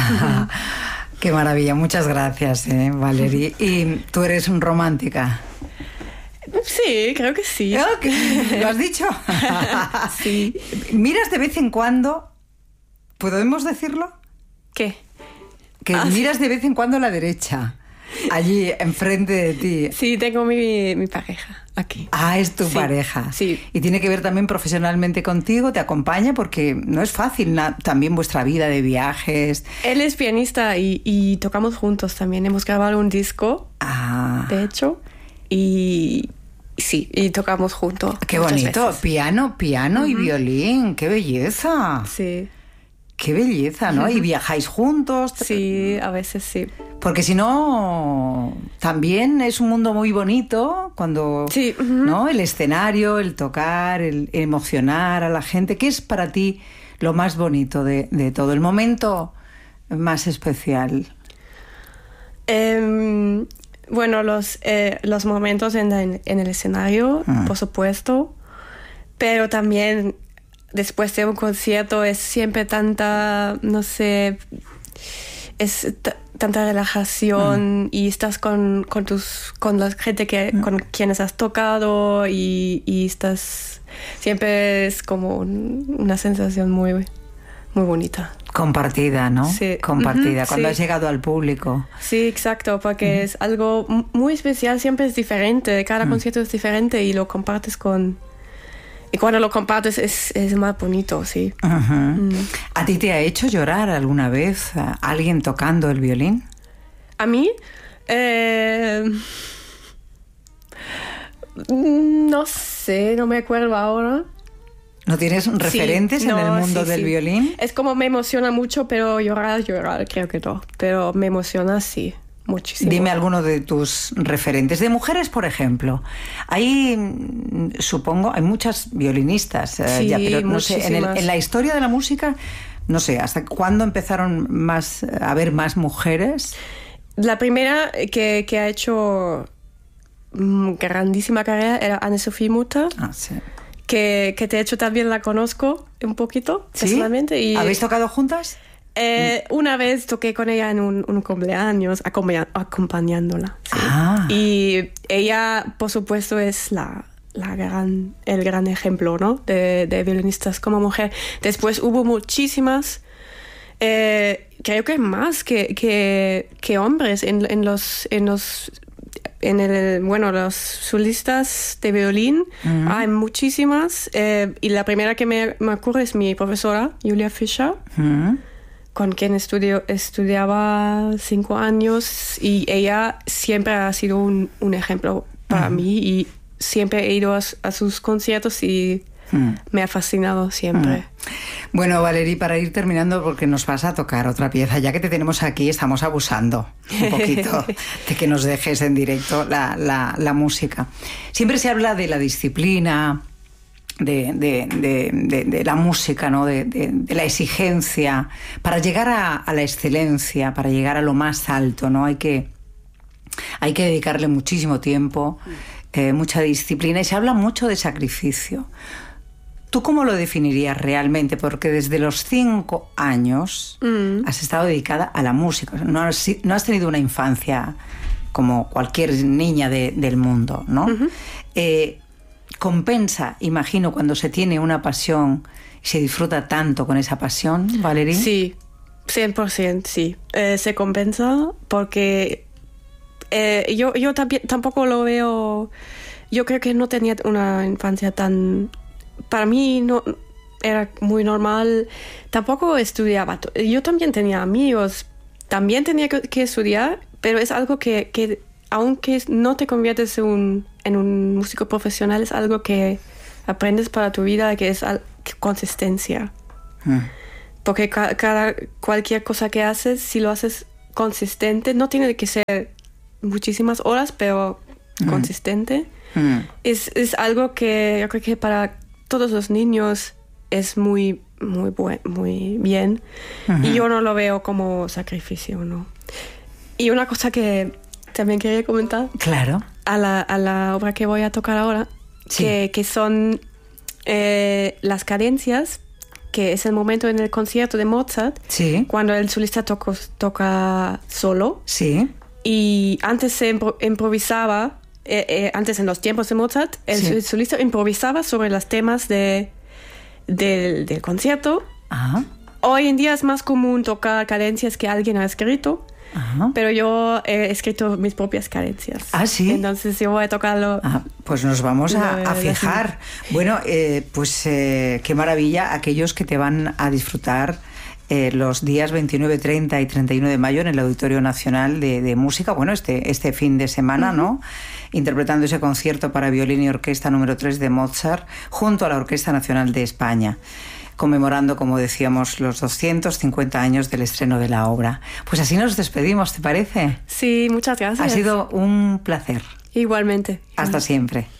Qué maravilla, muchas gracias, Valerie. ¿Y tú eres romántica? Sí, creo que sí. ¿Lo has dicho? Sí. ¿Miras de vez en cuando? ¿Podemos decirlo? ¿Qué? Que miras de vez en cuando a la derecha, allí enfrente de ti. Sí, tengo mi pareja aquí. Es tu pareja. Sí. Y tiene que ver también profesionalmente contigo, te acompaña, porque no es fácil también vuestra vida de viajes. Él es pianista y tocamos juntos también. Hemos grabado un disco, de hecho, y sí, y tocamos juntos. Qué bonito, veces. Piano y violín, qué belleza. Sí. Qué belleza, ¿no? ¿Y viajáis juntos? Sí, a veces sí. Porque si no, también es un mundo muy bonito cuando, sí. ¿no? El escenario, el tocar, el emocionar a la gente. ¿Qué es para ti lo más bonito de todo? El momento más especial. Bueno, los momentos en el escenario, por supuesto, pero también después de un concierto es siempre tanta, no sé, tanta relajación y estás con la gente con quienes has tocado y estás, siempre es como una sensación muy, muy bonita. Compartida, ¿no? Sí. Compartida, cuando has llegado al público. Sí, exacto, porque es algo muy especial, siempre es diferente, cada concierto es diferente y lo compartes y cuando lo compartes es más bonito, sí. ¿A ti te ha hecho llorar alguna vez alguien tocando el violín? ¿A mí? No sé, no me acuerdo ahora. ¿No tienes referentes en el mundo del violín? Es como me emociona mucho, pero llorar, creo que no. Pero me emociona, sí, muchísimo. Dime alguno de tus referentes. De mujeres, por ejemplo. Hay, supongo, hay muchas violinistas, pero no sé, en la historia de la música, no sé, ¿hasta cuándo empezaron a haber más mujeres? La primera que ha hecho grandísima carrera era Anne-Sophie Mutter. Sí. Que de hecho también la conozco un poquito, ¿sí? Personalmente. Y ¿habéis tocado juntas? Una vez toqué con ella en un cumpleaños, acompañándola. ¿sí? Y ella, por supuesto, es el gran ejemplo, ¿no? de violinistas como mujer. Después hubo muchísimas, creo que más que hombres los solistas de violín. Hay muchísimas. Y la primera que me ocurre es mi profesora, Julia Fischer, con quien estudiaba 5 años. Y ella siempre ha sido un ejemplo para mí. Y siempre he ido a sus conciertos y me ha fascinado siempre. Bueno, Valerie, para ir terminando, porque nos vas a tocar otra pieza, ya que te tenemos aquí, estamos abusando un poquito de que nos dejes en directo la música. Siempre se habla de la disciplina, de la música, ¿no? de la exigencia, para llegar a la excelencia, para llegar a lo más alto, ¿no? Hay que dedicarle muchísimo tiempo, mucha disciplina, y se habla mucho de sacrificio. ¿Tú cómo lo definirías realmente? Porque desde los 5 años has estado dedicada a la música. No has tenido una infancia como cualquier niña del mundo, ¿no? Compensa, imagino, cuando se tiene una pasión y se disfruta tanto con esa pasión, Valerie. Sí, 100%, sí. Se compensa porque yo tampoco lo veo. Yo creo que no tenía una infancia tan. Para mí no era muy normal. Tampoco estudiaba. Yo también tenía amigos. También tenía que estudiar, pero es algo que aunque no te conviertes en un músico profesional, es algo que aprendes para tu vida, que es consistencia. Porque cualquier cosa que haces, si lo haces consistente, no tiene que ser muchísimas horas, pero consistente. Es algo que yo creo que para todos los niños es muy, muy, muy bien. Y yo no lo veo como sacrificio, ¿no? Y una cosa que también quería comentar. Claro. A la obra que voy a tocar ahora, sí. que son las cadencias que es el momento en el concierto de Mozart, Sí. cuando el solista toca solo. Sí. Y antes se improvisaba, antes en los tiempos de Mozart, el solista improvisaba sobre los temas del concierto. Ajá. Hoy en día es más común tocar cadencias que alguien ha escrito. Ajá. Pero yo he escrito mis propias cadencias. Ah, ¿sí? Entonces yo voy a tocarlo. Pues nos vamos a fijar. Bueno, pues qué maravilla aquellos que te van a disfrutar los días 29, 30 y 31 de mayo en el Auditorio Nacional de Música. Bueno, este fin de semana, ¿no? Interpretando ese concierto para violín y orquesta número 3 de Mozart junto a la Orquesta Nacional de España, conmemorando, como decíamos, los 250 años del estreno de la obra. Pues así nos despedimos, ¿te parece? Sí, muchas gracias. Ha sido un placer. Igualmente. Hasta siempre.